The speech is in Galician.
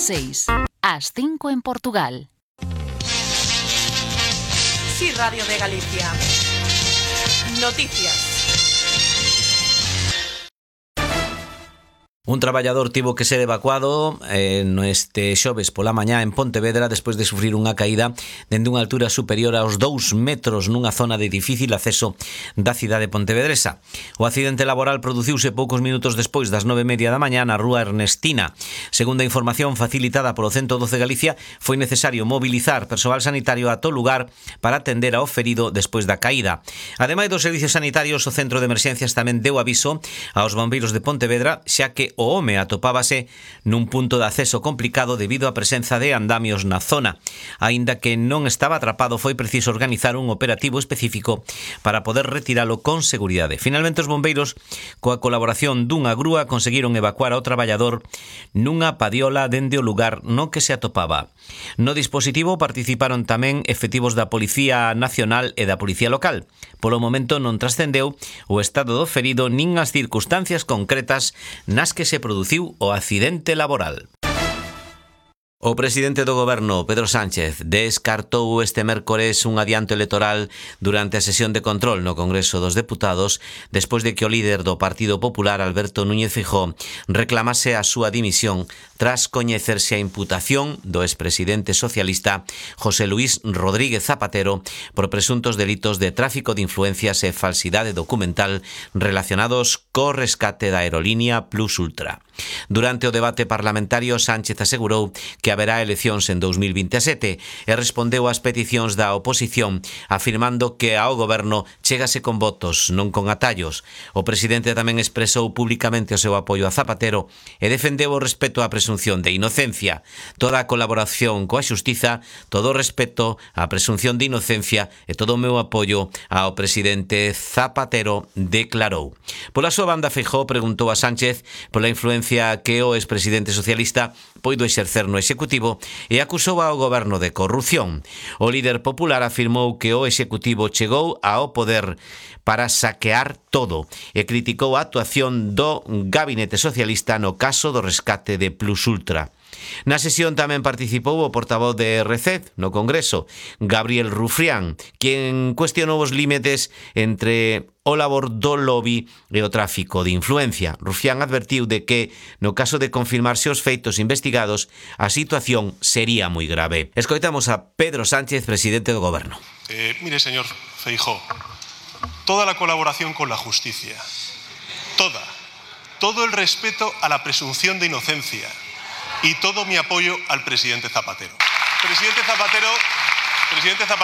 6, ás 5 en Portugal. Sí, Radio de Galicia. Noticias. Un traballador tivo que ser evacuado este xoves pola mañá en Pontevedra despois de sufrir unha caída dende unha altura superior aos 2 metros nunha zona de difícil acceso da cidade pontevedresa. O accidente laboral produciuse poucos minutos despois das 9:30 da mañá na rúa Ernestina. Segundo a información facilitada polo 112 Galicia, foi necesario mobilizar persoal sanitario a todo lugar para atender ao ferido despois da caída. Ademais dos servicios sanitarios, o centro de emerxencias tamén deu aviso aos bombeiros de Pontevedra, xa que o home atopábase nun punto de acceso complicado debido á presenza de andamios na zona. Aínda que non estaba atrapado, foi preciso organizar un operativo específico para poder retiralo con seguridade. Finalmente, os bombeiros, coa colaboración dunha grúa, conseguiron evacuar ao traballador nunha padiola dende o lugar no que se atopaba. No dispositivo participaron tamén efectivos da Policía Nacional e da Policía Local. Polo momento non trascendeu o estado do ferido nin as circunstancias concretas nas que se produciu o accidente laboral. O presidente do Goberno, Pedro Sánchez, descartou este mércores un adianto electoral durante a sesión de control no Congreso dos Deputados despois de que o líder do Partido Popular, Alberto Núñez Feijóo, reclamase a súa dimisión tras coñecerse a imputación do expresidente socialista José Luís Rodríguez Zapatero por presuntos delitos de tráfico de influencias e falsidade documental relacionados co rescate da aerolínea Plus Ultra. Durante o debate parlamentario, Sánchez asegurou que haberá eleccións en 2027 e respondeu ás peticións da oposición afirmando que ao goberno chégase con votos, non con atallos. O presidente tamén expresou públicamente o seu apoio a Zapatero e defendeu o respeto á presunción de inocencia. Toda a colaboración coa xustiza, todo o respeto á presunción de inocencia e todo o meu apoio ao presidente Zapatero, declarou. Pola súa banda, Feijóo preguntou a Sánchez pola influencia que o expresidente socialista poido exercer no Executivo e acusou ao goberno de corrupción. O líder popular afirmou que o Executivo chegou ao poder para saquear todo e criticou a actuación do gabinete socialista no caso do rescate de Plus Ultra. Na sesión tamén participou o portavoz de RC no Congreso, Gabriel Rufián, quen cuestionou os límites entre o labor do lobby e o tráfico de influencia. Rufián advertiu de que, no caso de confirmarse os feitos investigados, a situación sería moi grave. Escoitamos a Pedro Sánchez, presidente do Goberno. Mire, señor Feijóo, toda la colaboración con la justicia, todo el respeto a la presunción de inocencia y todo mi apoyo al presidente Zapatero. Presidente Zapatero